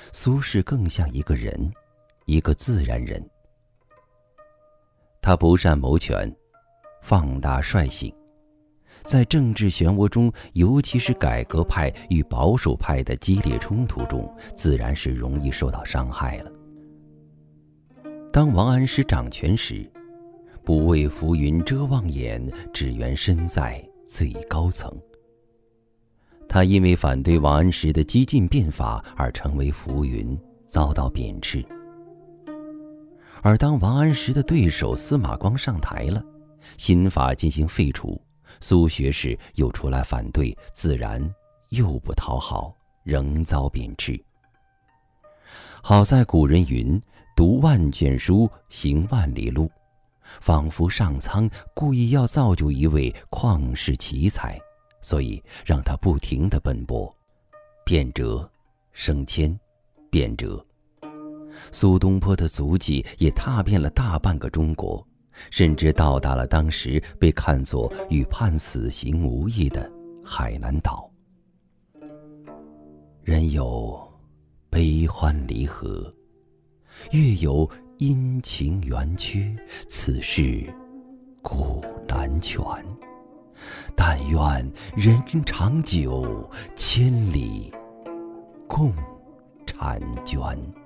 苏轼更像一个人，一个自然人。他不善谋权，放大率性，在政治漩涡中，尤其是改革派与保守派的激烈冲突中，自然是容易受到伤害了。当王安石掌权时，不为浮云遮望眼，只缘身在最高层。他因为反对王安石的激进变法而成为浮云，遭到贬斥。而当王安石的对手司马光上台了，新法进行废除，苏学士又出来反对，自然又不讨好，仍遭贬斥。好在古人云：读万卷书，行万里路，仿佛上苍故意要造就一位旷世奇才，所以让他不停地奔波，变折、升迁、变折。苏东坡的足迹也踏遍了大半个中国，甚至到达了当时被看作与判死刑无异的海南岛。人有悲欢离合，月有阴晴圆缺，此事古难全。但愿人长久，千里共婵娟。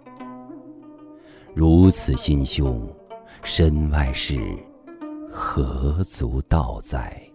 如此心胸，身外事何足道哉？